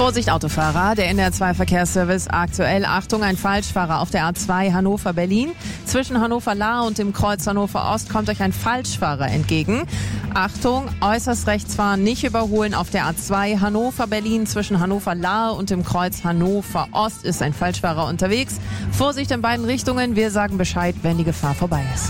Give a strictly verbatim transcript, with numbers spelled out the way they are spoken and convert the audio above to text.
Vorsicht Autofahrer, der N D R zwei Verkehrsservice aktuell. Achtung, ein Falschfahrer auf der A zwei Hannover-Berlin. Zwischen Hannover-Lahr und dem Kreuz Hannover-Ost kommt euch ein Falschfahrer entgegen. Achtung, äußerst rechts fahren, nicht überholen auf der A zwei Hannover-Berlin. Zwischen Hannover-Lahr und dem Kreuz Hannover-Ost ist ein Falschfahrer unterwegs. Vorsicht in beiden Richtungen, wir sagen Bescheid, wenn die Gefahr vorbei ist.